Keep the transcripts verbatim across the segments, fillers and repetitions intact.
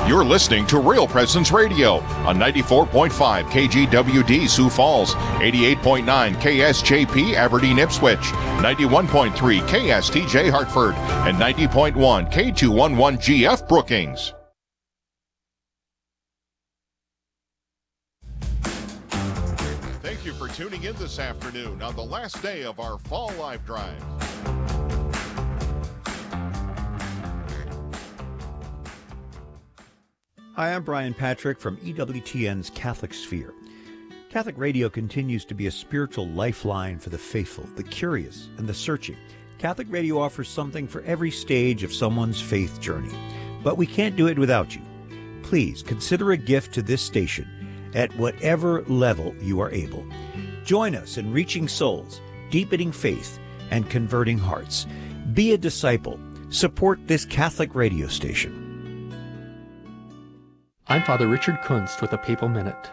You're listening to Real Presence Radio on ninety-four point five K G W D Sioux Falls, eighty-eight point nine K S J P Aberdeen Ipswich, ninety-one point three K S T J Hartford, and ninety point one K two eleven G F Brookings. Thank you for tuning in this afternoon on the last day of our Fall Live Drive. Hi, I'm Brian Patrick from E W T N's Catholic Sphere. Catholic radio continues to be a spiritual lifeline for the faithful, the curious, and the searching. Catholic radio offers something for every stage of someone's faith journey. But we can't do it without you. Please consider a gift to this station at whatever level you are able. Join us in reaching souls, deepening faith, and converting hearts. Be a disciple. Support this Catholic radio station. I'm Father Richard Kunst with a Papal Minute.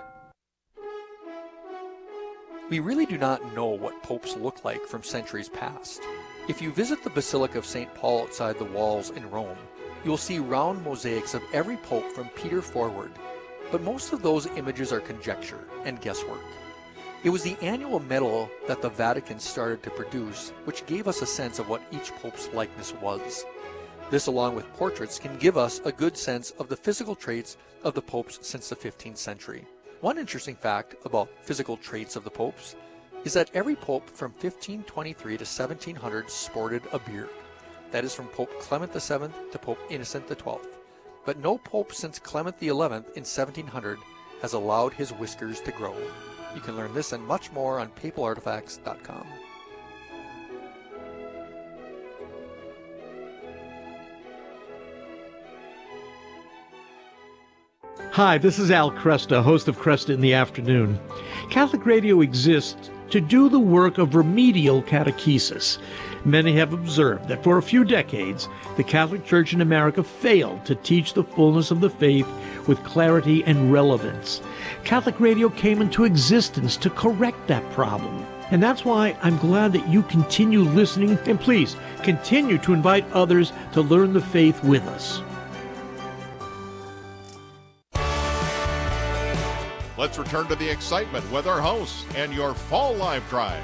We really do not know what popes look like from centuries past. If you visit the Basilica of Saint Paul outside the walls in Rome, you will see round mosaics of every pope from Peter forward, but most of those images are conjecture and guesswork. It was the annual medal that the Vatican started to produce which gave us a sense of what each pope's likeness was. This, along with portraits, can give us a good sense of the physical traits of the popes since the fifteenth century. One interesting fact about physical traits of the popes is that every pope from fifteen twenty-three to seventeen hundred sported a beard. That is from Pope Clement the seventh to Pope Innocent the twelfth. But no pope since Clement the eleventh in seventeen hundred has allowed his whiskers to grow. You can learn this and much more on papal artifacts dot com. Hi, this is Al Cresta, host of Cresta in the Afternoon. Catholic Radio exists to do the work of remedial catechesis. Many have observed that for a few decades, the Catholic Church in America failed to teach the fullness of the faith with clarity and relevance. Catholic Radio came into existence to correct that problem. And that's why I'm glad that you continue listening, and please continue to invite others to learn the faith with us. Let's return to the excitement with our hosts and your Fall Live Drive.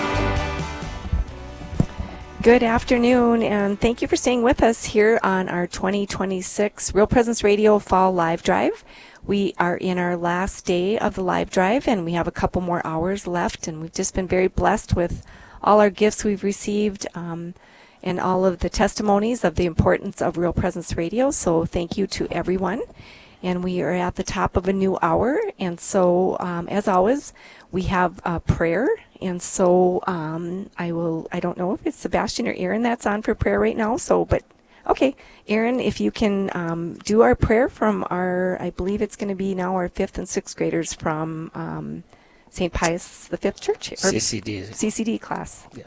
Good afternoon, and thank you for staying with us here on our twenty twenty-six Real Presence Radio Fall Live Drive. We are in our last day of the live drive, and we have a couple more hours left, and we've just been very blessed with all our gifts we've received um, and all of the testimonies of the importance of Real Presence Radio, so thank you to everyone. And we are at the top of a new hour, and so um, as always, we have a prayer. And so um, I will, I don't know if it's Sebastian or Aaron that's on for prayer right now, so, but okay, Aaron, if you can um, do our prayer from our, I believe it's going to be now our fifth and sixth graders from um, Saint Pius the Fifth Church. C C D. C C D class. Yeah.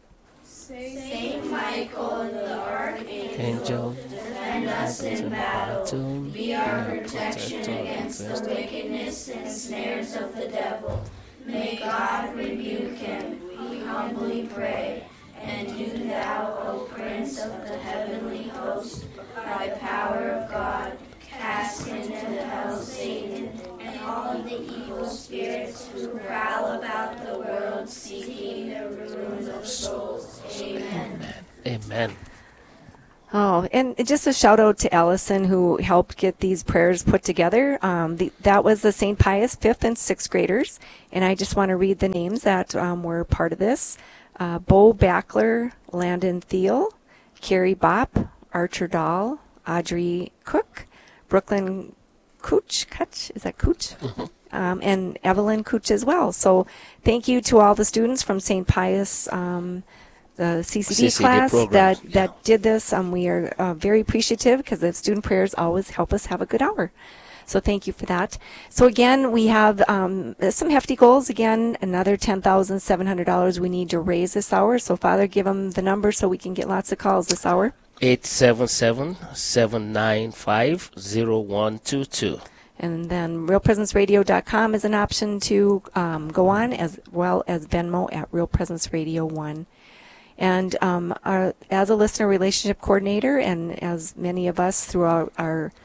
Saint Michael the Archangel, Angel, defend us in battle, be our protection against the wickedness and snares of the devil. May God rebuke him, we humbly pray. And do thou, O Prince of the heavenly host, by the power of God, cast into hell Satan and all the evil spirits who prowl about the world seeking the ruin of souls. Amen. Amen. Oh, and just a shout out to Allison who helped get these prayers put together. Um, the, that was the Saint Pius fifth and sixth graders, and I just want to read the names that um, were part of this. Uh, Bo Backler, Landon Thiel, Carrie Bopp, Archer Dahl, Audrey Cook, Brooklyn Cooch, Cooch, is that Cooch? Mm-hmm. Um, and Evelyn Cooch as well. So thank you to all the students from Saint Pius, um, the C C D, C C D class program. that, yeah. that did this. Um, we are uh, very appreciative because the student prayers always help us have a good hour. So thank you for that. So again, we have um, some hefty goals. Again, another ten thousand seven hundred dollars we need to raise this hour. So Father, give them the number so we can get lots of calls this hour. eight seven seven, seven nine five, zero one two two. And then real presence radio dot com is an option to um, go on, as well as Venmo at Real Presence Radio one. And um, our, as a listener relationship coordinator, and as many of us throughout our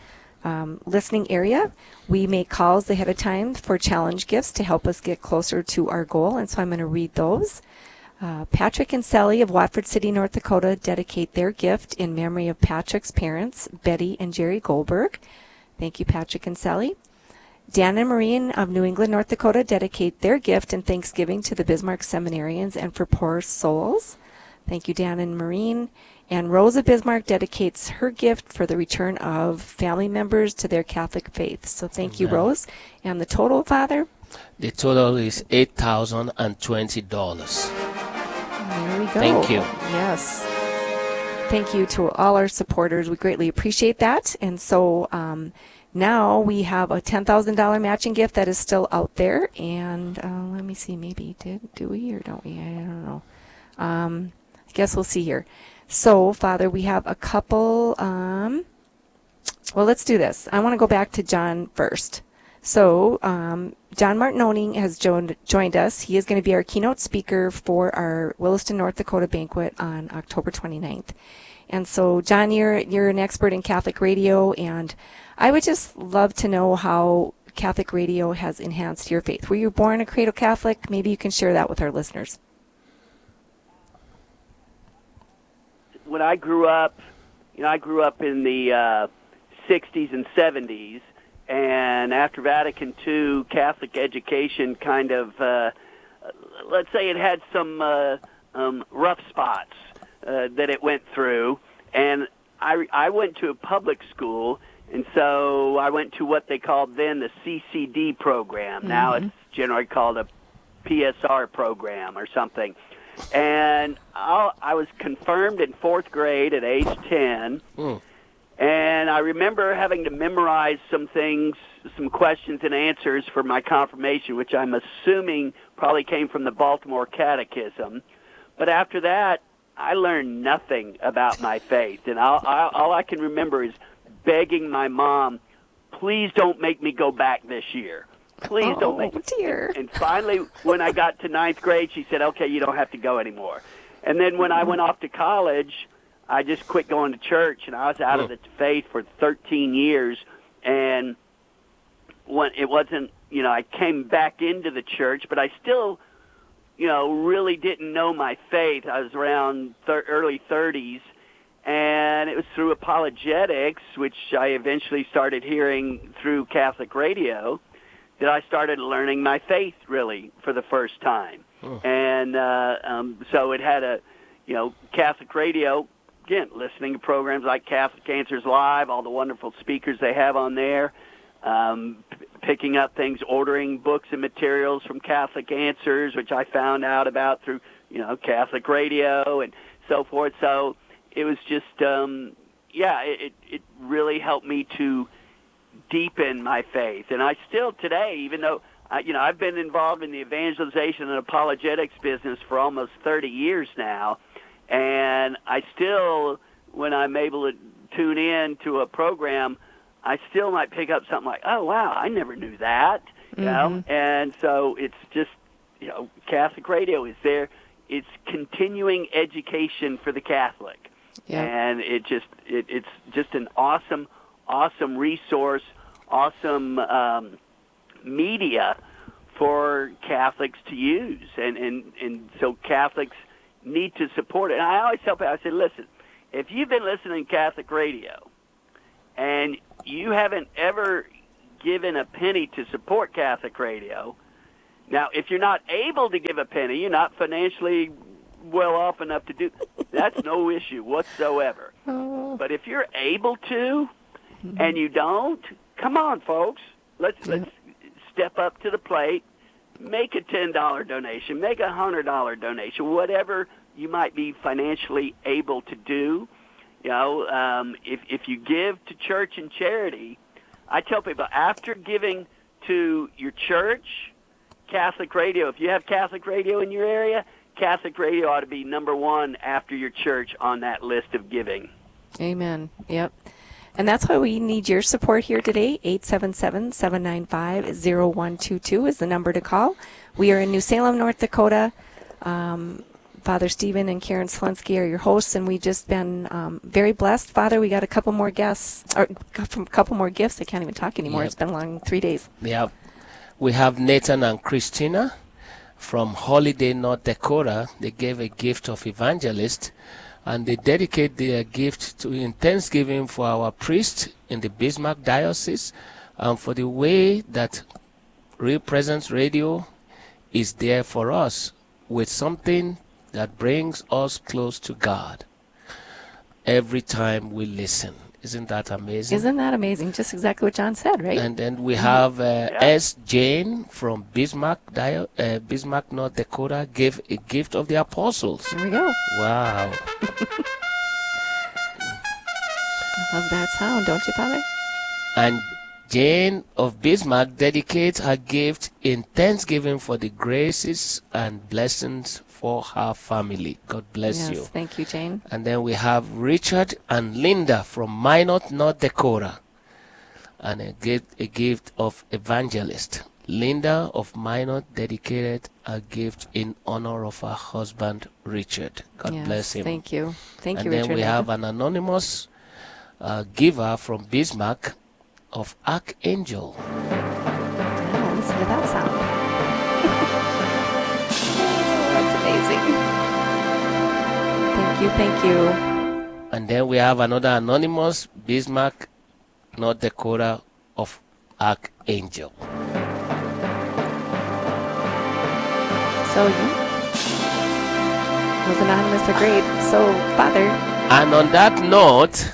um, listening area. We make calls ahead of time for challenge gifts to help us get closer to our goal, and so I'm going to read those. Uh, Patrick and Sally of Watford City, North Dakota, dedicate their gift in memory of Patrick's parents, Betty and Jerry Goldberg. Thank you, Patrick and Sally. Dan and Maureen of New England, North Dakota, dedicate their gift in Thanksgiving to the Bismarck Seminarians and for poor souls. Thank you, Dan and Maureen. And Rose of Bismarck dedicates her gift for the return of family members to their Catholic faith. So thank you, Rose. And the total, Father? The total is eight thousand twenty dollars. There we go. Thank you. Yes. Thank you to all our supporters. We greatly appreciate that. And so um, now we have a ten thousand dollars matching gift that is still out there. And uh, let me see, maybe did do we or don't we? I don't know. Um, I guess we'll see here. So, Father, we have a couple. Um, well, let's do this. I want to go back to John first. So, um, John Martinoni has joined, joined us. He is going to be our keynote speaker for our Williston, North Dakota banquet on October twenty-ninth. And so, John, you're, you're an expert in Catholic radio, and I would just love to know how Catholic radio has enhanced your faith. Were you born a cradle Catholic? Maybe you can share that with our listeners. When I grew up, you know, I grew up in the uh, sixties and seventies, and after Vatican two, Catholic education kind of, uh, let's say it had some uh, um, rough spots uh, that it went through, and I, I went to a public school, and so I went to what they called then the C C D program. Mm-hmm. Now it's generally called a P S R program or something. And I'll, I was confirmed in fourth grade at age ten, mm. and I remember having to memorize some things, some questions and answers for my confirmation, which I'm assuming probably came from the Baltimore Catechism. But after that, I learned nothing about my faith, and I'll, I'll, all I can remember is begging my mom, please don't make me go back this year. Please oh, don't make it. Dear. And finally, when I got to ninth grade, she said, okay, you don't have to go anymore. And then when I went off to college, I just quit going to church, and I was out of the faith for thirteen years. And when it wasn't, you know, I came back into the church, but I still, you know, really didn't know my faith. I was around thir- early thirties, and it was through apologetics, which I eventually started hearing through Catholic radio, that I started learning my faith, really, for the first time. Oh. And uh, um, so it had a, you know, Catholic radio, again, listening to programs like Catholic Answers Live, all the wonderful speakers they have on there, um, p- picking up things, ordering books and materials from Catholic Answers, which I found out about through, you know, Catholic radio and so forth. So it was just, um, yeah, it, it really helped me to deepen my faith. And I still today, even though, uh, you know, I've been involved in the evangelization and apologetics business for almost thirty years now, and I still, when I'm able to tune in to a program, I still might pick up something like, oh, wow, I never knew that, you mm-hmm. know? And so it's just, you know, Catholic radio is there. It's continuing education for the Catholic. Yeah. And it just, it, it's just an awesome awesome resource, awesome um, media for Catholics to use. And, and, and so Catholics need to support it. And I always tell people, I say, listen, if you've been listening to Catholic radio and you haven't ever given a penny to support Catholic radio, now, if you're not able to give a penny, you're not financially well off enough to do, that's no issue whatsoever. Oh. But if you're able to, and you don't, come on, folks. Let's let's step up to the plate. Make a ten dollar donation. Make a one hundred dollar donation. Whatever you might be financially able to do. You know, um, if if you give to church and charity, I tell people after giving to your church, Catholic radio. If you have Catholic radio in your area, Catholic radio ought to be number one after your church on that list of giving. Amen. Yep. And that's why we need your support here today. eight seven seven, seven nine five, zero one two two is the number to call. We are in New Salem, North Dakota. Um, Father Stephen and Karen Selensky are your hosts, and we've just been um, very blessed. Father, we got a couple more guests, or a couple more gifts. I can't even talk anymore. Yep. It's been a long three days. Yeah. We have Nathan and Christina from Holiday, North Dakota. They gave a gift of evangelist, and they dedicate their gift to in Thanksgiving for our priest in the Bismarck Diocese, and for the way that Real Presence Radio is there for us with something that brings us close to God every time we listen. Isn't that amazing? Isn't that amazing? Just exactly what John said, right? And then we have uh, S. Jane from Bismarck, Dio- uh, Bismarck, North Dakota, gave a gift of the apostles. There we go. Wow. I love that sound, don't you, Father? And Jane of Bismarck dedicates her gift in thanksgiving for the graces and blessings for her family. God bless yes, you. Thank you, Jane. And then we have Richard and Linda from Minot, North Dakota, and a gift, a gift of evangelist. Linda of Minot dedicated a gift in honor of her husband, Richard. God yes, bless him. Thank you. Thank and you, then Richard. we have an anonymous uh, giver from Bismarck of Archangel. Oh, listen to that sound. That's amazing. Thank you, thank you. And then we have another anonymous Bismarck, North Dakota of Archangel. So you was anonymous but great. So, Father. And on that note,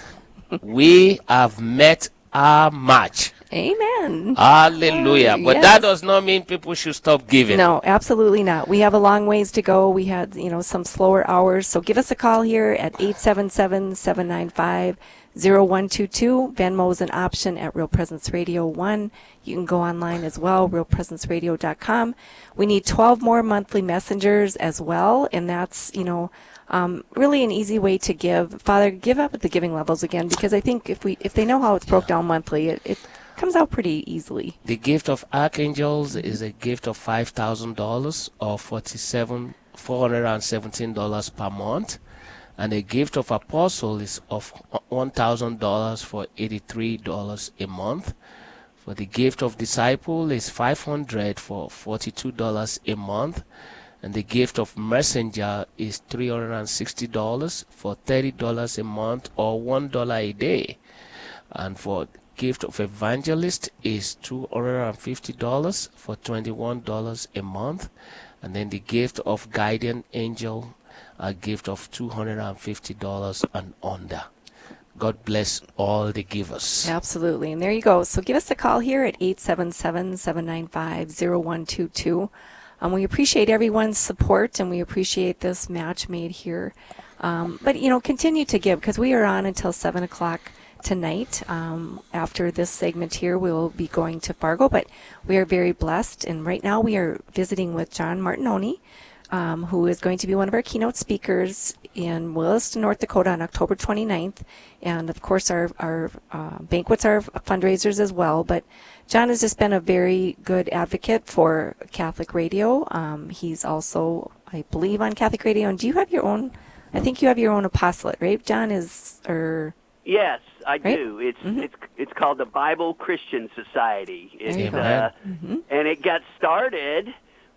we have met our match. Amen. Hallelujah. But yes. that does not mean people should stop giving. No, absolutely not. We have a long ways to go. We had, you know, some slower hours. So give us a call here at eight seven seven, seven nine five, zero one two two. Venmo is an option at Real Presence Radio one. You can go online as well, real presence radio dot com. We need twelve more monthly messengers as well, and that's, you know, Um, really an easy way to give. Father, give up at the giving levels again, because I think if we if they know how it's broke down monthly, it, it comes out pretty easily. The gift of Archangels is a gift of five thousand dollars or forty-seven four hundred seventeen dollars per month, and a gift of Apostle is of one thousand dollars for eighty-three dollars a month. For the gift of Disciple is five hundred dollars for forty-two dollars a month. And the gift of Messenger is three hundred sixty dollars for thirty dollars a month or one dollar a day. And for gift of Evangelist is two hundred fifty dollars for twenty-one dollars a month. And then the gift of Guardian Angel, a gift of two hundred fifty dollars and under. God bless all the givers. Absolutely. And there you go. So give us a call here at eight seven seven, seven nine five, zero one two two. Um, we appreciate everyone's support, and we appreciate this match made here. Um, but, you know, continue to give, because we are on until seven o'clock tonight. Um, after this segment here, we'll be going to Fargo, but we are very blessed. And right now we are visiting with John Martinoni, um, who is going to be one of our keynote speakers in Williston, North Dakota on October twenty-ninth. And, of course, our, our uh, banquets are fundraisers as well. But John has just been a very good advocate for Catholic radio. Um, he's also, I believe, on Catholic radio. And do you have your own, I think you have your own apostolate, right? John is, or... Yes, I right? do. It's mm-hmm. it's it's called the Bible Christian Society. It's, there you go. uh, mm-hmm. And it got started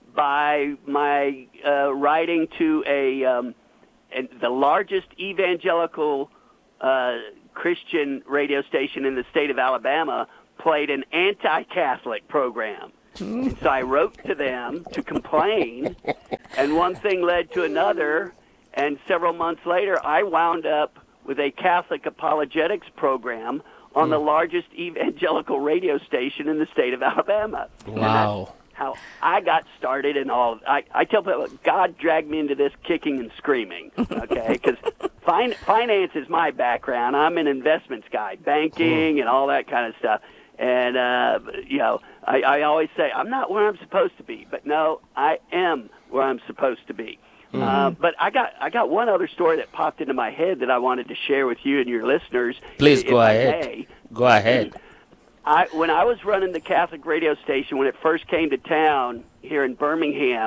by my uh, writing to a um, and the largest evangelical uh, Christian radio station in the state of Alabama played an anti-Catholic program. And so I wrote to them to complain, and one thing led to another, and several months later I wound up with a Catholic apologetics program on mm. the largest evangelical radio station in the state of Alabama. Wow. How I got started and all. I, I tell people, God dragged me into this kicking and screaming, okay? Because fin- finance is my background. I'm an investments guy, banking mm. and all that kind of stuff. And, uh, you know, I, I always say, I'm not where I'm supposed to be. But, no, I am where I'm supposed to be. Mm-hmm. Uh, but I got I got one other story that popped into my head that I wanted to share with you and your listeners. Please go ahead. Go ahead. I, when I was running the Catholic radio station, when it first came to town here in Birmingham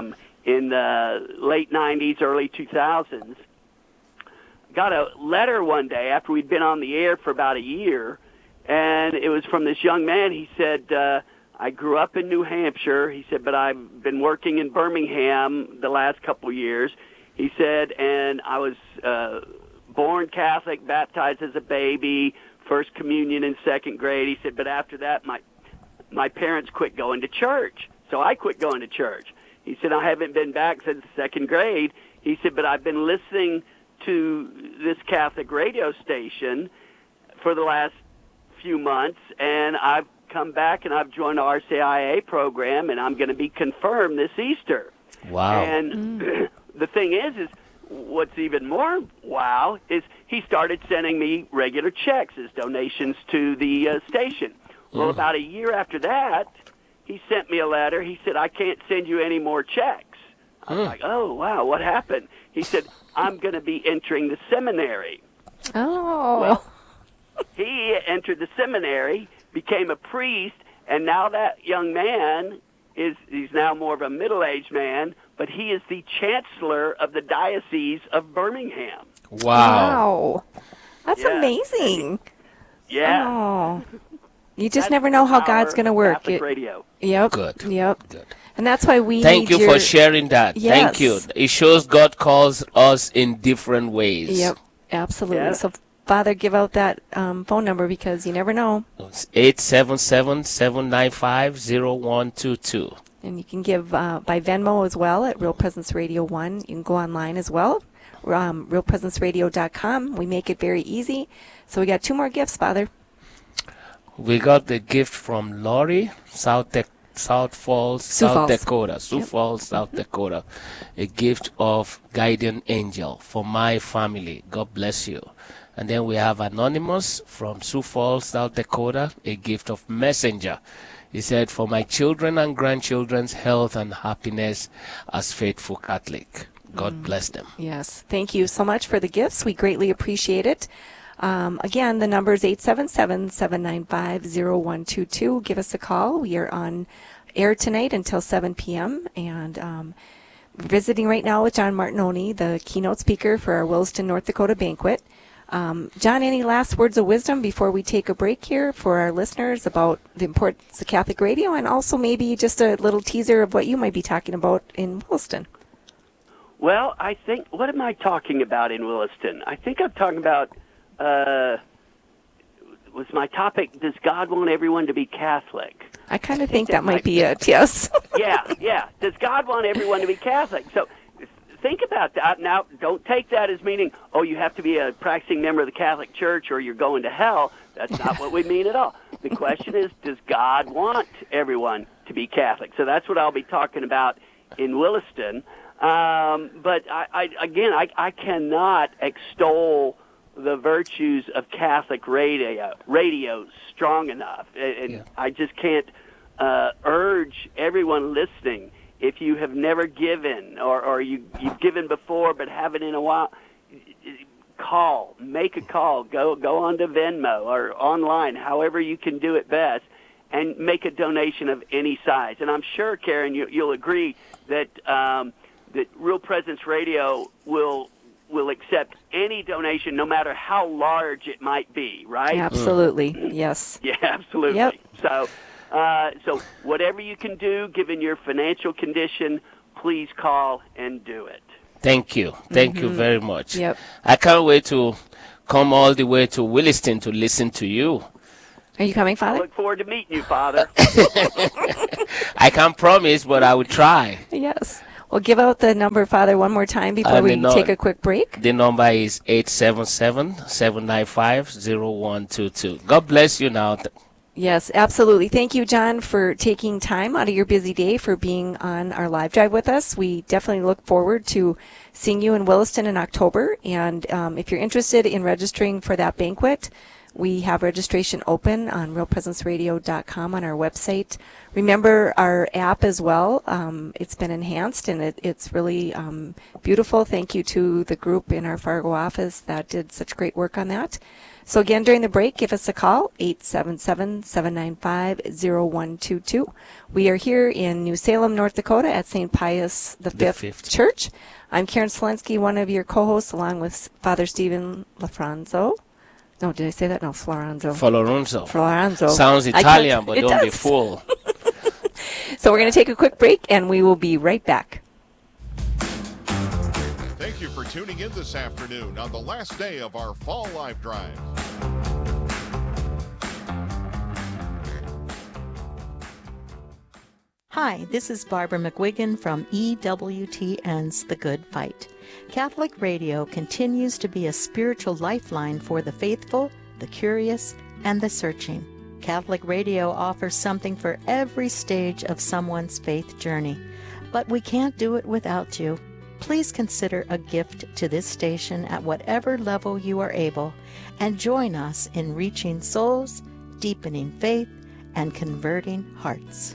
in the late nineties, early two thousands. Got a letter one day after we'd been on the air for about a year, and it was from this young man. He said, uh, I grew up in New Hampshire. He said, but I've been working in Birmingham the last couple of years. He said, and I was uh, born Catholic, baptized as a baby, first communion in second grade. He said, but after that, my my parents quit going to church, so I quit going to church. He said, I haven't been back since second grade. He said, but I've been listening to this Catholic radio station for the last few months, and I've come back and I've joined the R C I A program, and I'm going to be confirmed this Easter. Wow. And mm. the thing is, is what's even more wow is he started sending me regular checks as donations to the uh, station. Well, mm. about a year after that, he sent me a letter. He said, I can't send you any more checks. I was mm. like, oh, wow, what happened? He said, I'm going to be entering the seminary. Oh. Well, he entered the seminary, became a priest, and now that young man is he's now more of a middle-aged man, but he is the chancellor of the Diocese of Birmingham. Wow. Wow. That's yeah. amazing. Yeah. Oh. You just That's never know how God's going to work. Catholic it, radio. Yep. Good. Yep. Good. And that's why we Thank need you your... for sharing that. Yes. Thank you. It shows God calls us in different ways. Yep. Absolutely. Yeah. So, Father, give out that um, phone number because you never know. It's eight seven seven, seven nine five, zero one two two. And you can give uh, by Venmo as well at Real Presence Radio one. You can go online as well, um, real presence radio dot com. We make it very easy. So we got two more gifts, Father. We got the gift from Lori, South Tech. South Falls, Sioux South Falls. Dakota. Sioux Yep. Falls, South Dakota. A gift of guardian angel for my family. God bless you. And then we have Anonymous from Sioux Falls, South Dakota. A gift of messenger. He said, for my children and grandchildren's health and happiness as faithful Catholic. God mm. bless them. Yes. Thank you so much for the gifts. We greatly appreciate it. Um, again, the number is eight seven seven, seven nine five, zero one two two. Give us a call. We are on air tonight until seven p.m. And um, visiting right now with John Martinoni, the keynote speaker for our Williston, North Dakota banquet. Um, John, any last words of wisdom before we take a break here for our listeners about the importance of Catholic radio, and also maybe just a little teaser of what you might be talking about in Williston? Well, I think, what am I talking about in Williston? I think I'm talking about... Uh, was my topic, does God want everyone to be Catholic? I kind of think, think that, that might be it, yes. yeah, yeah. Does God want everyone to be Catholic? So think about that. Now, don't take that as meaning, oh, you have to be a practicing member of the Catholic Church or you're going to hell. That's not what we mean at all. The question is, does God want everyone to be Catholic? So that's what I'll be talking about in Williston. Um, but, I, I, again, I, I cannot extol the virtues of Catholic radio, radio strong enough. And yeah. I just can't uh, urge everyone listening, if you have never given or, or you, you've given before but haven't in a while, call, make a call, go go on to Venmo or online, however you can do it best, and make a donation of any size. And I'm sure, Karen, you, you'll agree that um, that Real Presence Radio will will accept any donation, no matter how large it might be, right? Absolutely, mm. yes. Yeah, absolutely. Yep. So, uh, so whatever you can do, given your financial condition, please call and do it. Thank you. Thank mm-hmm. you very much. Yep. I can't wait to come all the way to Williston to listen to you. Are you coming, Father? I look forward to meeting you, Father. I can't promise, but I will try. Yes. Well, give out the number, Father, one more time before uh, we no- take a quick break. The number is eight seven seven, seven nine five, zero one two two. God bless you now. Yes, absolutely. Thank you, John, for taking time out of your busy day for being on our live drive with us. We definitely look forward to seeing you in Williston in October. And um, if you're interested in registering for that banquet, we have registration open on real presence radio dot com on our website. Remember our app as well. Um, it's been enhanced, and it, it's really um, beautiful. Thank you to the group in our Fargo office that did such great work on that. So again, during the break, give us a call, eight seven seven, seven nine five, zero one two two. We are here in New Salem, North Dakota at Saint Pius the Fifth, the Fifth Church. I'm Karen Selensky, one of your co-hosts, along with Father Stephen LaFranzo. No, did I say that? No, Floranzo. Floranzo. Floranzo. Sounds Italian, but don't does. be fooled. So we're going to take a quick break, and we will be right back. Thank you for tuning in this afternoon on the last day of our Fall Live Drive. Hi, this is Barbara McGuigan from E W T N's The Good Fight. Catholic Radio continues to be a spiritual lifeline for the faithful, the curious, and the searching. Catholic Radio offers something for every stage of someone's faith journey, but we can't do it without you. Please consider a gift to this station at whatever level you are able, and join us in reaching souls, deepening faith, and converting hearts.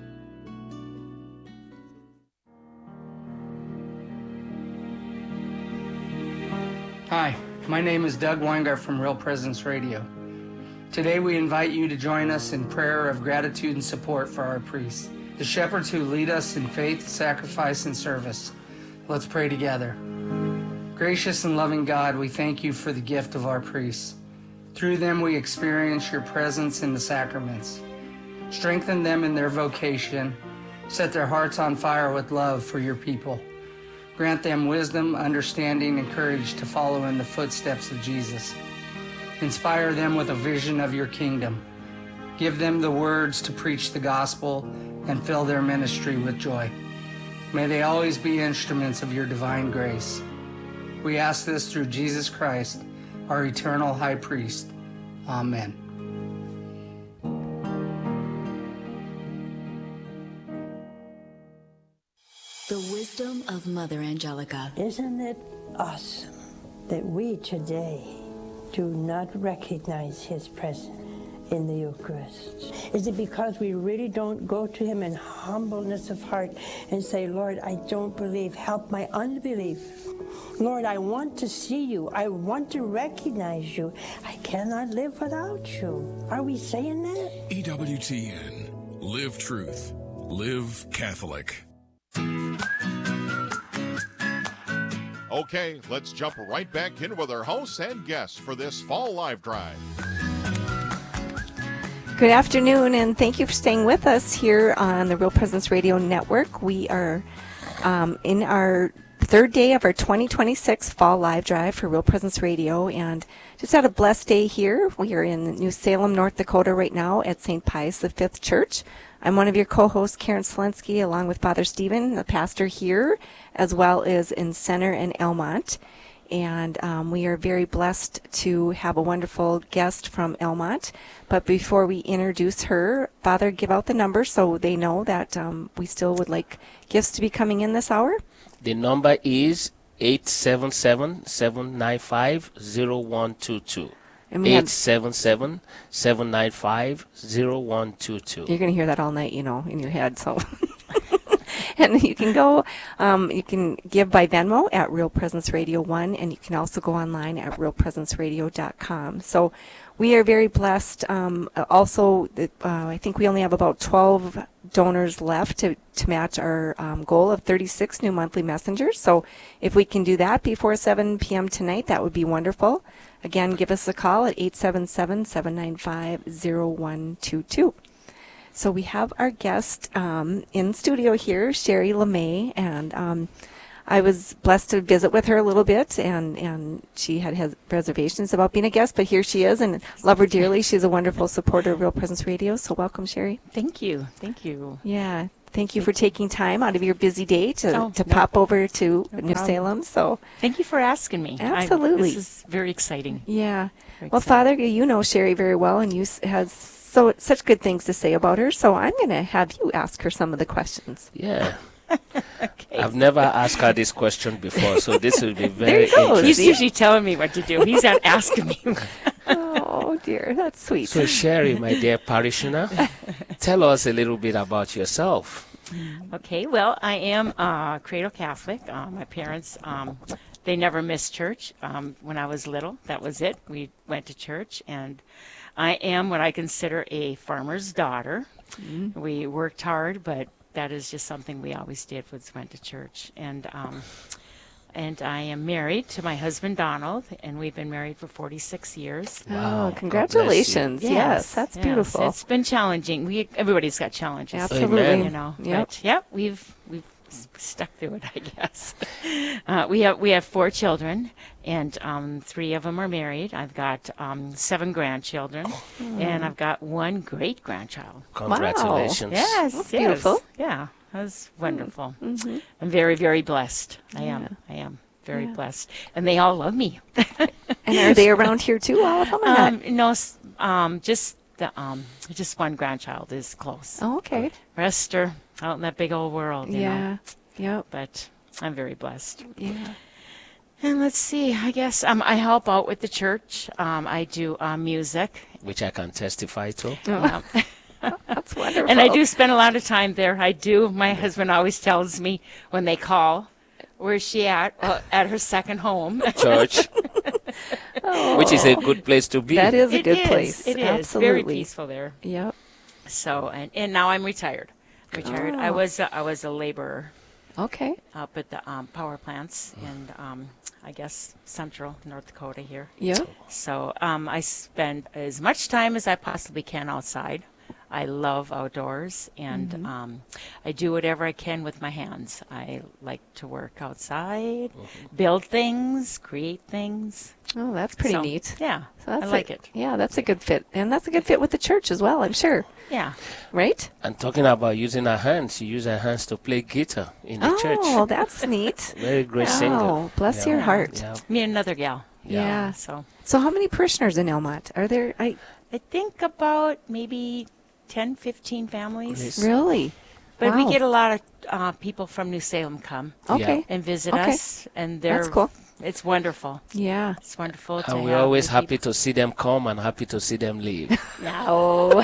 Hi, my name is Doug Weingart from Real Presence Radio. Today we invite you to join us in prayer of gratitude and support for our priests, the shepherds who lead us in faith, sacrifice, and service. Let's pray together. Gracious and loving God, we thank you for the gift of our priests. Through them we experience your presence in the sacraments. Strengthen them in their vocation. Set their hearts on fire with love for your people. Grant them wisdom, understanding, and courage to follow in the footsteps of Jesus. Inspire them with a vision of your kingdom. Give them the words to preach the gospel and fill their ministry with joy. May they always be instruments of your divine grace. We ask this through Jesus Christ, our eternal high priest. Amen. The wisdom of Mother Angelica. Isn't it awesome that we today do not recognize his presence in the Eucharist? Is it because we really don't go to him in humbleness of heart and say, Lord, I don't believe, help my unbelief. Lord, I want to see you. I want to recognize you. I cannot live without you. Are we saying that? E W T N. Live truth. Live Catholic. Okay, let's jump right back in with our hosts and guests for this Fall Live Drive. Good afternoon, and thank you for staying with us here on the Real Presence Radio Network. We are um, in our third day of our twenty twenty-six Fall Live Drive for Real Presence Radio, and just had a blessed day here. We are in New Salem, North Dakota right now at Saint Pius the Fifth Church. I'm one of your co-hosts, Karen Selensky, along with Father Stephen, the pastor here, as well as in Center and Elmont. And um, we are very blessed to have a wonderful guest from Elmont. But before we introduce her, Father, give out the number so they know that um, we still would like gifts to be coming in this hour. The number is eight seven seven, seven nine five, zero one two two. eight seven seven, seven nine five, zero one two two. You're going to hear that all night, you know, in your head. So, and you can go, um, you can give by Venmo at Real Presence Radio one, and you can also go online at real presence radio dot com. So we are very blessed. Um, also, uh, I think we only have about twelve donors left to, to match our um, goal of thirty-six new monthly messengers. So if we can do that before seven p.m. tonight, that would be wonderful. Again, give us a call at eight seven seven, seven nine five, zero one two two. So we have our guest um, in studio here, Sherry LeMay, and um, I was blessed to visit with her a little bit, and, and she had has reservations about being a guest, but here she is, and love her dearly. She's a wonderful supporter of Real Presence Radio, so welcome, Sherry. Thank you. Thank you. Yeah. Thank you for taking time out of your busy day to, oh, to no, pop over to no New problem. Salem. So thank you for asking me. Absolutely. I, this is very exciting. Yeah. Very well, exciting. Father, you know Sherry very well, and you has so such good things to say about her. So I'm going to have you ask her some of the questions. Yeah. Okay. I've never asked her this question before, so this will be very interesting. He's usually telling me what to do. He's not asking me. Oh, dear. That's sweet. So, Sherry, my dear parishioner, tell us a little bit about yourself. Okay, well, I am uh, cradle Catholic. Uh, my parents um, they never missed church. Um, when I was little, that was it. We went to church, and I am what I consider a farmer's daughter. Mm-hmm. We worked hard, but that is just something we always did, was went to church. And um, and I am married to my husband, Donald, and we've been married for forty-six years. Wow. Oh, congratulations. Yes, yes, that's yes. beautiful. It's been challenging. We Everybody's got challenges. Absolutely. Amen. You know, yep. But, yep, we've we've stuck through it, I guess. Uh, we have we have four children, and um, three of them are married. I've got um, seven grandchildren, oh. and I've got one great grandchild. Congratulations! Wow. Yes, that's yes. beautiful. Yeah, that's wonderful. Mm-hmm. I'm very, very blessed. I yeah. am. I am very yeah. blessed, and they all love me. And are they around here too? All of them? Um, no, um, just the um, just one grandchild is close. Oh, okay. Rest are out in that big old world. You yeah. know? Yep. But I'm very blessed. Yeah. And let's see, I guess um, I help out with the church. Um, I do uh, music. Which I can testify to. Yeah. That's wonderful. And I do spend a lot of time there. I do. My husband always tells me when they call, where's she at? Well, at her second home. Church. Oh. Which is a good place to be. That is a it good is. place. It is. Absolutely. Very peaceful there. Yep. So, and, and now I'm retired. Retired. Oh. I was uh, I was a laborer. Okay. Up at the um, power plants in, um, I guess, central North Dakota here. Yeah. So um, I spend as much time as I possibly can outside. I love outdoors, and Mhm. um, I do whatever I can with my hands. I like to work outside, build things, create things. Oh, that's pretty So, neat. Yeah, So that's I like a, it. Yeah, that's a good fit. And that's a good fit with the church as well, I'm sure. Yeah. Right? And talking about using our hands, you use our hands to play guitar in the oh, church. Oh, that's neat. Very great wow. singer. Oh, bless Yeah. your heart. Yeah. Me and another gal. Yeah. Yeah, so So how many parishioners in Elmont? Are there I I think about maybe ten, fifteen families. Yes. really? But Wow. we get a lot of uh, people from New Salem come Okay. and visit Okay. us, and they're That's cool. It's wonderful. Yeah. It's wonderful to And we're have always new happy to see them come and happy to see them leave. people. No.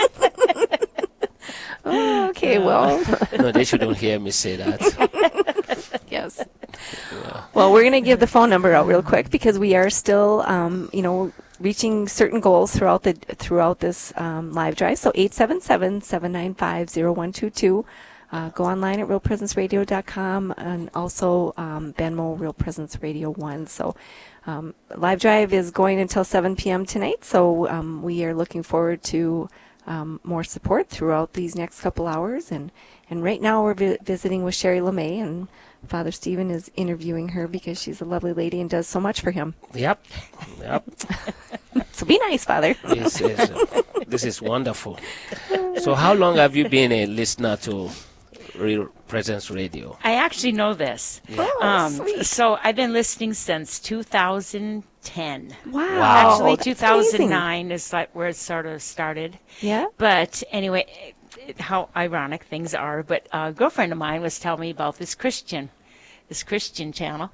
Oh, okay, well. No, they shouldn't hear me say that. Yes. Well, we're going to give the phone number out real quick because we are still, um, you know, reaching certain goals throughout the throughout this um, live drive. So eight seven seven, seven nine five, zero one two two. Uh, go online at real presence radio dot com and also um, Benmo Real Presence Radio one. So um, live drive is going until seven p.m. tonight. So um, we are looking forward to um, more support throughout these next couple hours. And, and right now we're vi- visiting with Sherry LeMay, and Father Stephen is interviewing her because she's a lovely lady and does so much for him. Yep. Yep. So be nice, Father. This is, uh, this is wonderful. So how long have you been a listener to Real Presence Radio? I actually know this. Oh, Um, sweet. so I've been listening since two thousand ten. Wow. Actually, that's two thousand nine is like where it sort of started. Yeah. But anyway, it, it, how ironic things are. But a girlfriend of mine was telling me about this Christian, this Christian channel.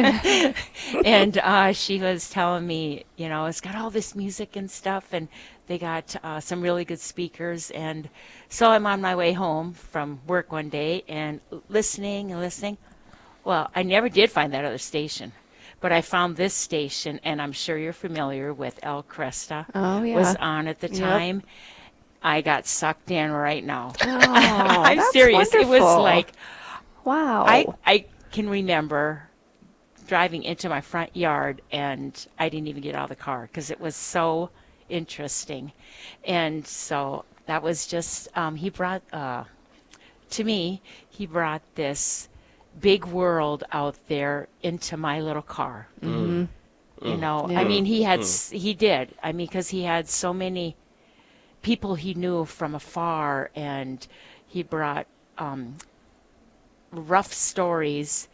And uh, she was telling me, you know, it's got all this music and stuff, and they got uh, some really good speakers. And so I'm on my way home from work one day and listening and listening. Well, I never did find that other station, but I found this station, and I'm sure you're familiar with El Cresta. Oh, yeah. Was on at the Yep. time. I got sucked in right now. Oh, I'm that's serious. It was wonderful. like, wow. I, I can remember driving into my front yard, and I didn't even get out of the car because it was so interesting. And so that was just, um, he brought, uh, to me, he brought this big world out there into my little car. Mm-hmm. You know, Yeah. I mean, he had, s he did. I mean, because he had so many people he knew from afar, and he brought um, rough stories.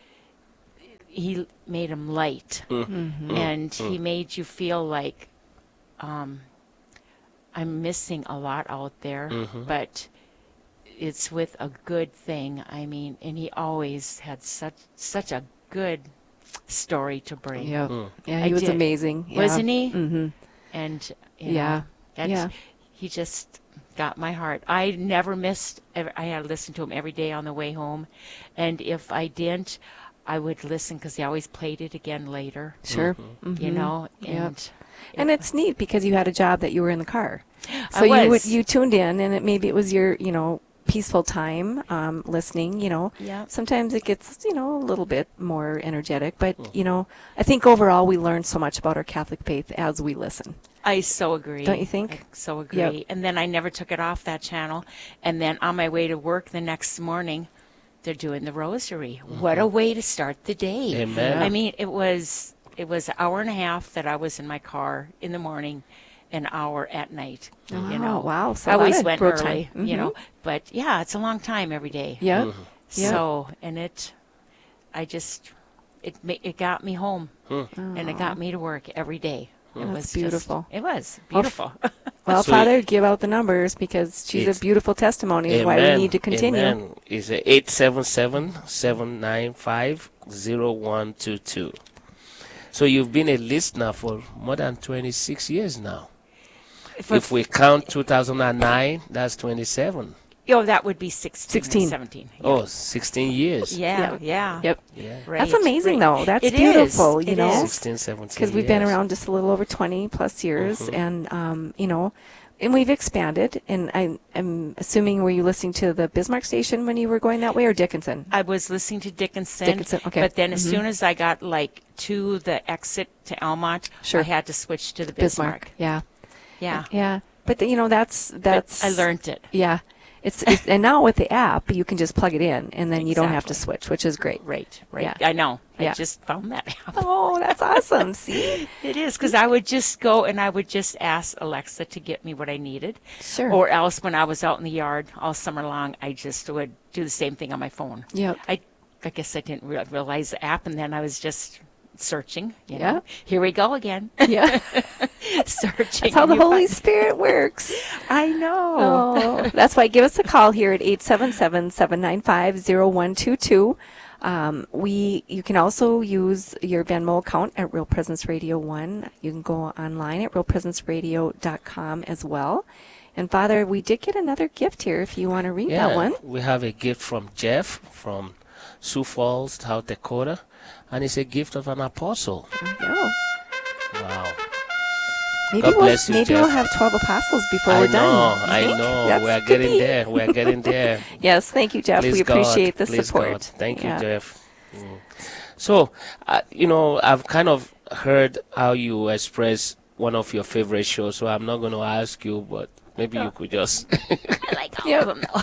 He made them light, Mm-hmm. and he made you feel like um, I'm missing a lot out there, Mhm. but it's with a good thing. I mean, and he always had such such a good story to bring. Yeah. Mm. Yeah, I he was did. amazing. Yeah. Wasn't he? Mm-hmm. And you Yeah. know, that's, Yeah. he just got my heart. I never missed. ev- I had to listen to him every day on the way home, and if I didn't, I would listen because they always played it again later. Sure. Mm-hmm. You know, and yep. and it's neat because you had a job that you were in the car, so I was. you would you tuned in, and it maybe it was your you know peaceful time um, listening. You know, yeah. Sometimes it gets you know a little bit more energetic, but you know I think overall we learn so much about our Catholic faith as we listen. I so agree. Don't you think? I so agree. Yep. And then I never took it off that channel. And then on my way to work the next morning, they're doing the rosary. Mm-hmm. What a way to start the day. Amen. I mean, it was it was an hour and a half that I was in my car in the morning, an hour at night. Oh, you know, wow. So I always went road early, time. you Mm-hmm. know. But yeah, it's a long time every day. Yeah. Mm-hmm. So, and it, I just, it ma- it got me home, Hmm. and it got me to work every day. It That's was beautiful. Just, it was beautiful. Well, So Father, give out the numbers because she's It's- a beautiful testimony of why we need to continue. Amen. It's eight seven seven, seven nine five, zero one two two. So you've been a listener for more than twenty-six years now. For- If we count two thousand nine, that's twenty-seven. Oh, that would be sixteen. sixteen. Or seventeen. Yeah. Oh, sixteen years. Yeah, yeah. Yep. Yeah. Right, That's amazing, right. though. That's It beautiful, is. you It know. is. sixteen, seventeen Because we've been years. around just a little over twenty plus years, Mhm. and um, you know, and we've expanded. And I, I'm assuming, were you listening to the Bismarck station when you were going that way, or Dickinson? I was listening to Dickinson. Dickinson, okay. But then as Mhm. soon as I got like to the exit to Elmont, Sure. I had to switch to the Bismarck. Yeah, Yeah. yeah. But the, you know, that's that's. But I learned it. Yeah, it's, it's and now with the app, you can just plug it in, and then you don't have to Exactly. switch, which is great. Right, right. Yeah. I know. Yeah. I just found that out. Oh, that's awesome. See, It is, because I would just go and I would just ask Alexa to get me what I needed. Sure. Or else when I was out in the yard all summer long, I just would do the same thing on my phone. Yep. I, I guess I didn't re- realize the app, and then I was just searching. You Yeah. know? Here we go again. Yeah. Searching. That's how the and you Holy find- Spirit works. I know. Oh, that's why give us a call here at eight seven seven, seven nine five, zero one two two. Um, we, you can also use your Venmo account at Real Presence Radio one. You can go online at real presence radio dot com as well. And Father, we did get another gift here if you want to read Yeah, that one. we have a gift from Jeff from Sioux Falls, South Dakota, and it's a gift of an apostle. There you go. Wow. Maybe, God we'll, bless you, maybe Jeff. we'll have twelve apostles before I we're know, done. You I think? know. That's- We're could getting be. there. We're getting there. Yes, thank you, Jeff. Please we appreciate God. the Please support. God. Thank you, Yeah. Jeff. Mm. So, uh, you know, I've kind of heard how you express one of your favorite shows, so I'm not going to ask you, but maybe you could just... I like all Yep. of them,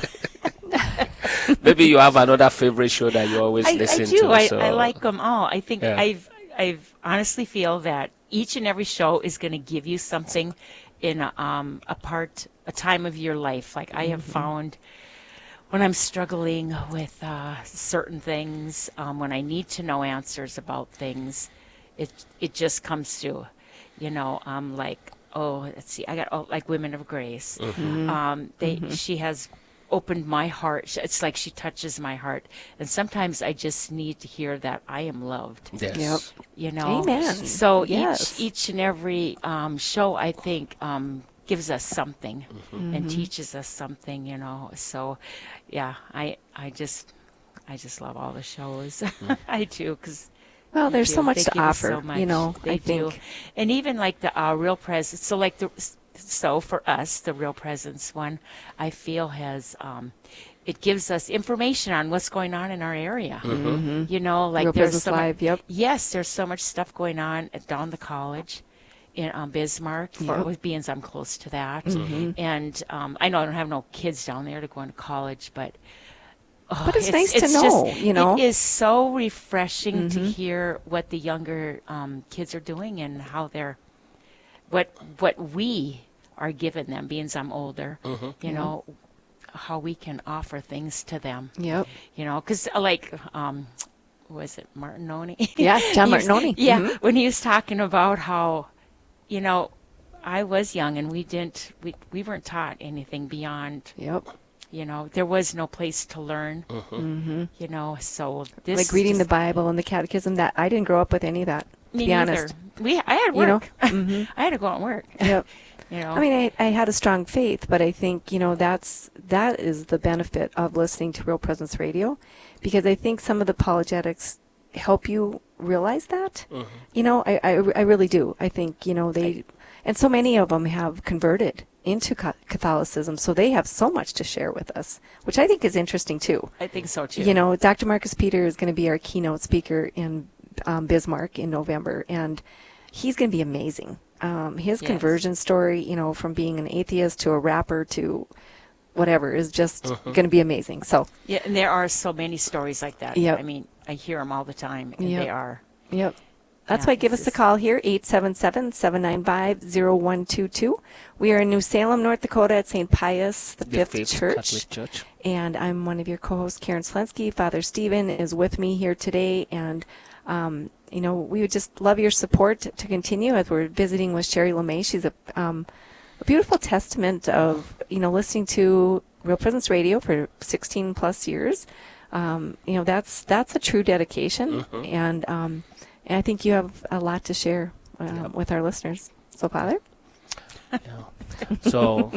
though. maybe you have another favorite show that you always I, listen I do. to. I, so. I like them all. I think Yeah. I've I've honestly feel that each and every show is going to give you something in a, um, a part, a time of your life. Like I have Mm-hmm. found when I'm struggling with uh, certain things, um, when I need to know answers about things, it it just comes through. You know, um, like oh, let's see, I got oh, like Women of Grace. Mhm. Um, they Mhm. she has opened my heart. It's like she touches my heart, and sometimes I just need to hear that I am loved. Yes. Yep. You know. Amen. So Yes. each each and every um, show, I think, um, gives us something and Mhm. teaches us something. You know. So, yeah, I I just I just love all the shows. I do because. Well, they there's so do. much They to give us offer, so you much. know, They I do. think. And even like the uh, Real Presence. So like the so for us, the Real Presence one, I feel has um, it gives us information on what's going on in our area. Mhm. You know, like Real there's Presence so much, Live, yep. yes, there's so much stuff going on at down the college in um, Bismarck. For Yep. with being I'm close to that, Mhm. and um, I know I don't have no kids down there to go into college, but. Oh, But it's nice to just- know, you know. It is so refreshing to Mhm. hear what the younger um, kids are doing and how they're, what what we are giving them, being I'm older, Mhm. you Yeah. know, how we can offer things to them. Yep. You know, because like, um, was it Martinoni? Yeah, John He was- Martinoni. Yeah, Mhm. when he was talking about how, you know, I was young and we didn't, we, we weren't taught anything beyond. Yep. You know, there was no place to learn. Mhm. You know, so this Like reading the just- Bible and the Catechism. That I didn't grow up with any of that. To Me be neither. honest. We, I had You know? work. Mhm. I had to go out and work. Yep. You know. I mean, I, I had a strong faith, but I think, you know, that's that is the benefit of listening to Real Presence Radio, because I think some of the apologetics help you realize that. Mhm. You know, I, I, I really do. I think, you know, they, and so many of them have converted into Ca- Catholicism, so they have so much to share with us, which I think is interesting too. I think so too. You know, Doctor Marcus Peter is going to be our keynote speaker in um, Bismarck in November, and he's going to be amazing. Um, his Yes. conversion story, you know, from being an atheist to a rapper to whatever, is just Mhm. going to be amazing. So, Yeah, and there are so many stories like that. Yep. I mean, I hear them all the time, and Yep. they are. Yep. That's Yeah, why give us a call here, eight seven seven, seven nine five, zero one two two. We are in New Salem, North Dakota at Saint Pius the The Fifth Fifth Church. Catholic Church. And I'm one of your co-hosts, Karen Slensky. Father Stephen is with me here today. And, um, you know, we would just love your support to continue as we're visiting with Sherry LeMay. She's a, um, a beautiful testament of, you know, listening to Real Presence Radio for sixteen plus years. Um, you know, that's that's a true dedication. Mhm. And, um, and I think you have a lot to share uh, with our listeners. So, Father? So,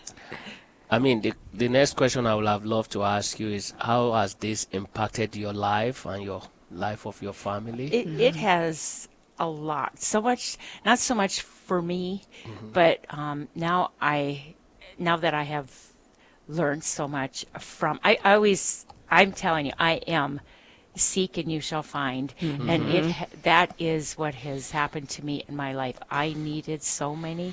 I mean, the, the next question I would have loved to ask you is, how has this impacted your life and your life of your family? It, it has a lot. So much, not so much for me, Mhm. but um, now I, now that I have learned so much from, I, I always, I'm telling you, I am seek and you shall find. Mhm. And it ha- that is what has happened to me in my life. I needed so many,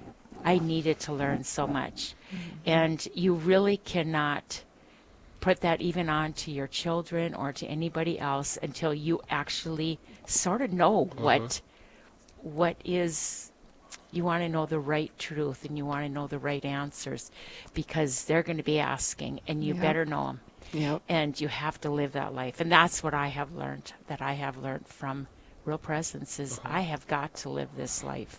I needed to learn so much. And you really cannot put that even on to your children or to anybody else until you actually sort of know Mhm. what what is, you want to know the right truth and you want to know the right answers, because they're going to be asking, and you Yep. better know them. Yep. And you have to live that life. And that's what I have learned, that I have learned from Real Presence, is I have got to live this life.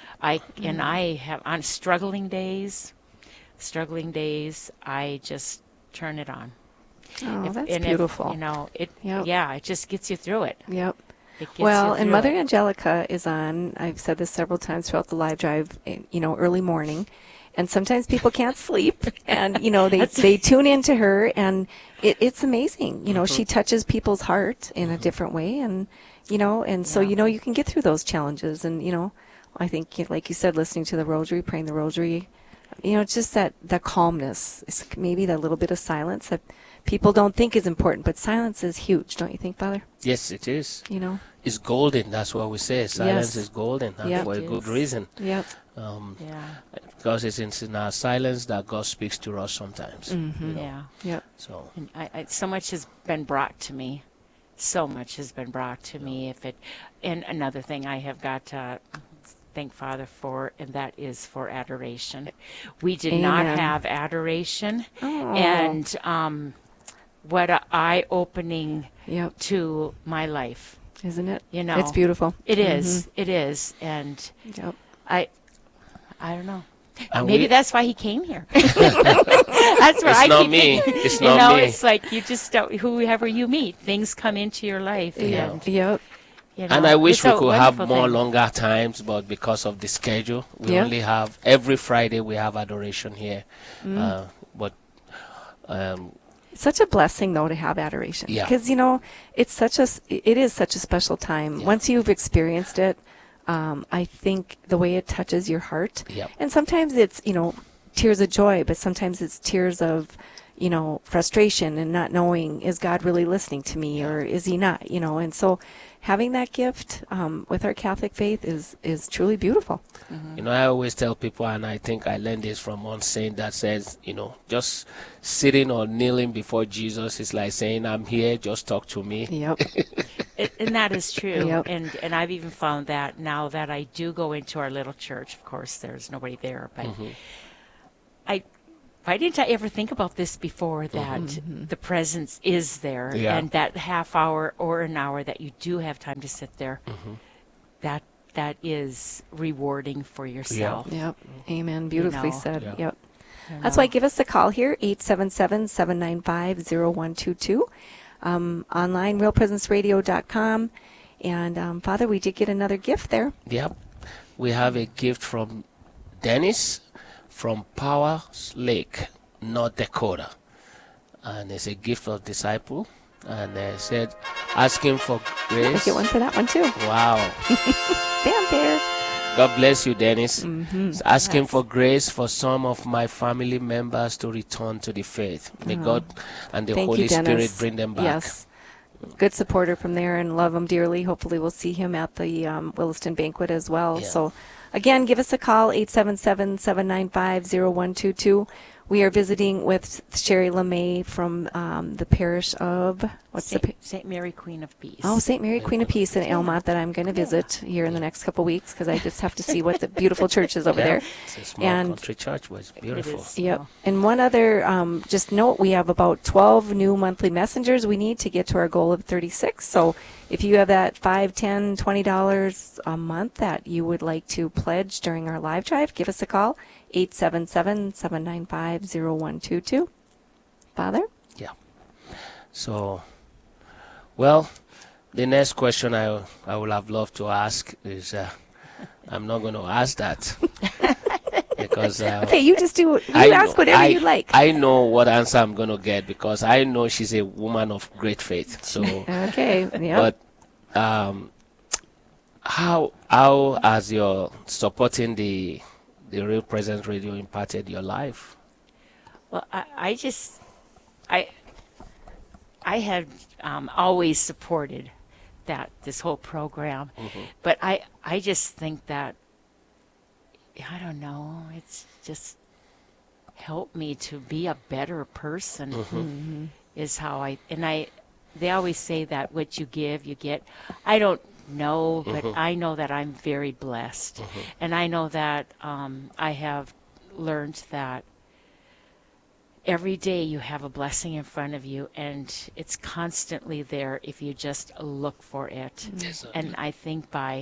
I and I have, on struggling days, struggling days, I just turn it on. Oh, If- that's and if, beautiful. you know, it. Yep. Yeah, it just gets you through it. Yep. It gets Well, you and through Mother it. Angelica is on, I've said this several times throughout the live drive, eh, you know, early morning. And sometimes people can't sleep. And, you know, they, That's- they tune into her. And it, it's amazing. You know, she Mm-hmm. touches people's heart in a different way. And, you know, and so, you know, you can get through those challenges. And, you know, I think, like you said, listening to the rosary, praying the rosary, you know, it's just that, that calmness. It's maybe that little bit of silence that people don't think is important. But silence is huge, don't you think, Father? Yes, it is. You know? It's golden. That's what we say. Silence Yes. is golden, and Yep. for a It good is. reason. Yep. Um, Yeah. Because it's in, in our silence that God speaks to us sometimes. Mhm. you know. Yeah. Yep. So, And I, I, so much has been brought to me. So much has been brought to me. If it, and another thing I have got to thank Father for, and that is for adoration. We did not Amen. have adoration, Oh. and um, what a eye-opening Yep. to my life. Isn't it? You know, It's beautiful. It is. Mhm. It is, and Yep. I, I don't know. And Maybe we- that's why he came here. That's what It's I not keep me. thinking. It's you not know, me. it's like you just don't. Whoever you meet, things come into your life, Yeah. and Yep. you know, and I wish it's we a could have wonderful more thing. longer times, but because of the schedule, we Yeah. only have every Friday we have adoration here. Mm. Uh, but um, It's such a blessing, though, to have adoration. Yeah. Because, you know, it's such a, s- it is such a special time. Yeah. Once you've experienced it, um, I think the way it touches your heart. Yep. And sometimes it's, you know, tears of joy, but sometimes it's tears of, you know, frustration and not knowing, is God really listening to me or is he not, you know? And so having that gift um, with our Catholic faith is, is truly beautiful. You know, I always tell people, and I think I learned this from one saint that says, you know, just sitting or kneeling before Jesus is like saying, I'm here, just talk to me. Yep. It, and that is true. Yep. And and I've even found that now that I do go into our little church. Of course, there's nobody there, but Mhm. I. Why didn't I ever think about this before, that Mm-hmm. the presence is there, Yeah. and that half hour or an hour that you do have time to sit there, Mhm. that that is rewarding for yourself. Yep. Amen. Beautifully know. said. Yeah. Yep. You That's know? why give us a call here, eight seven seven, seven nine five, zero one two two. Um, online, real presence radio dot com. And, um, Father, we did get another gift there. Yep. We have a gift from Dennis from Powers Lake, North Dakota. And it's a gift of disciple. and uh, said, asking for grace. I get one for that one too. Wow. Vampire. God bless you, Dennis. Mm-hmm. It's asking Yes. for grace for some of my family members to return to the faith. May Oh. God and the Thank Holy you, Dennis. Spirit bring them back. Yes. Good supporter from there and love him dearly. Hopefully we'll see him at the um, Williston Banquet as well. Yeah. So again, give us a call, eight seven seven, seven nine five, zero one two two. We are visiting with Sherry LeMay from um, the parish of, what's the pa- Saint Mary, Queen of Peace. Oh, Saint Mary, Queen of Peace in Elmont that I'm going to visit here in the next couple weeks because I just have to see what the beautiful church is over Yeah, there. It's a small And country church, but it's beautiful. Yep. And one other, um, just note, we have about twelve new monthly messengers we need to get to our goal of thirty-six. So if you have that five, ten, twenty dollars a month that you would like to pledge during our live drive, give us a call, eight seven seven, seven nine five, zero one two two. Father? Yeah. So, well, the next question I, I would have loved to ask is, uh, I'm not going to ask that. because uh, Okay, you just do, you I ask know- whatever I, you like. I know what answer I'm going to get because I know she's a woman of great faith. So, Okay, yep. but um, how how has your supporting the the Real Presence Radio impacted your life? Well, I, I just, I, I have um, always supported that this whole program, Mhm. but I, I just think that, I don't know, it's just helped me to be a better person. Mhm. Mm-hmm. Is how I, and I, they always say that what you give, you get. I don't know, but Mhm. I know that I'm very blessed, Mhm. and I know that um, I have learned that every day you have a blessing in front of you, and it's constantly there if you just look for it. Yes, sir. And I think by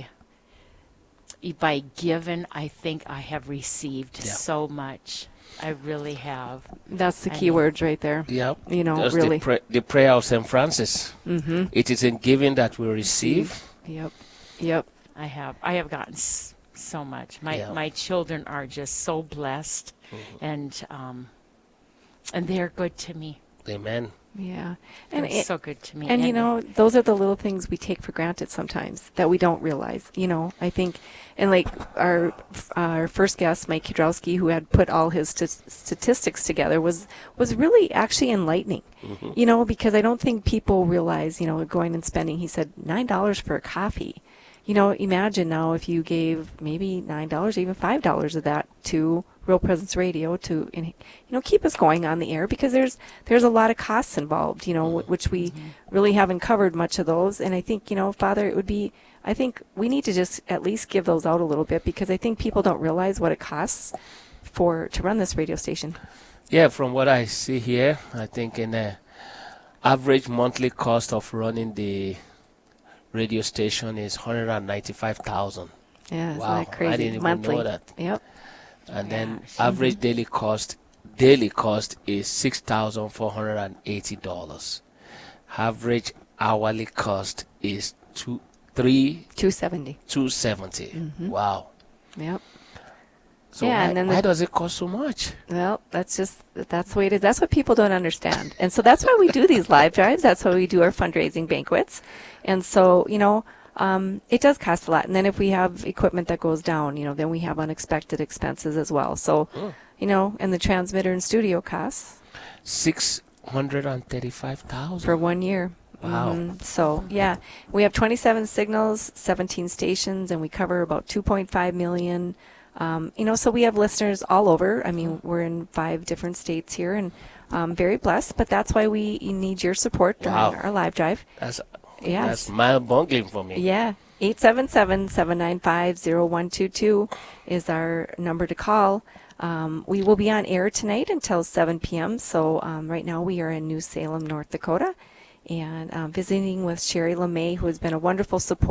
by giving, I think I have received Yeah. so much. I really have. That's the I key mean- words right there. Yeah, You know, that's really. the, pra- the prayer of Saint Francis. Mm-hmm. It is in giving that we receive. Yep. Yep. I have. I have gotten s- so much. My Yeah. my children are just so blessed, Mhm. and um, and they're good to me. Amen. Yeah. They're And it- so good to me. And, you know, those are the little things we take for granted sometimes that we don't realize. You know, I think, and like our our first guest, Mike Kudrowski, who had put all his st- statistics together, was was really actually enlightening. Mhm. You know, because I don't think people realize, you know, going and spending. He said nine dollars for a coffee. You know, imagine now if you gave maybe nine dollars, even five dollars of that to Real Presence Radio to, you know, keep us going on the air, because there's there's a lot of costs involved, you know, wh- which we really haven't covered much of those. And I think, you know, Father, it would be, I think we need to just at least give those out a little bit, because I think people don't realize what it costs for to run this radio station. Yeah, from what I see here, I think in the average monthly cost of running the radio station is one hundred ninety-five thousand. Yeah, isn't Wow, that crazy? I didn't even Monthly. know that. Yep. And then average daily cost daily cost is six thousand four hundred eighty dollars. Average hourly cost is two three two seventy. Two seventy. Mhm. Wow. Yep. So Yeah, why, and then why the- does it cost so much? Well, that's just, that's the way it is. That's what people don't understand. And so that's why we do these live drives. That's why we do our fundraising banquets. And so, you know, um, it does cost a lot. And then if we have equipment that goes down, you know, then we have unexpected expenses as well. So, Mm. you know, and the transmitter and studio costs Six hundred and thirty-five thousand for one year. Wow. Mhm. So, yeah, we have twenty-seven signals, seventeen stations, and we cover about two point five million. Um, you know, so we have listeners all over. I mean, we're in five different states here, and um, very blessed. But that's why we need your support during Wow. our live drive. That's Yes. that's mind-boggling for me. Yeah. eight seven seven, seven nine five, zero one two two is our number to call. Um, we will be on air tonight until seven p.m. So um, right now we are in New Salem, North Dakota, and um, visiting with Sherry LeMay, who has been a wonderful support.